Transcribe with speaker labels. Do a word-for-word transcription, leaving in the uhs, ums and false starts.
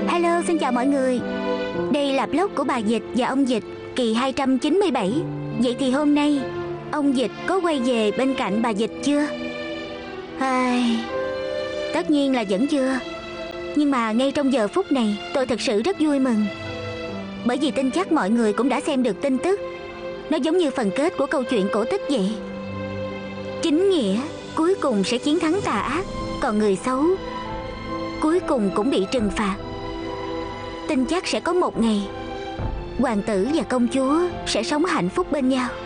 Speaker 1: Hello, xin chào mọi người. Đây là blog của bà Dịch và ông Dịch, kỳ hai trăm chín mươi bảy. Vậy thì hôm nay ông Dịch có quay về bên cạnh bà Dịch chưa? Ai... Tất nhiên là vẫn chưa. Nhưng mà ngay trong giờ phút này tôi thật sự rất vui mừng, bởi vì tin chắc mọi người cũng đã xem được tin tức. Nó giống như phần kết của câu chuyện cổ tích vậy. Chính nghĩa cuối cùng sẽ chiến thắng tà ác, còn người xấu cuối cùng cũng bị trừng phạt. Tin chắc sẽ có một ngày hoàng tử và công chúa sẽ sống hạnh phúc bên nhau.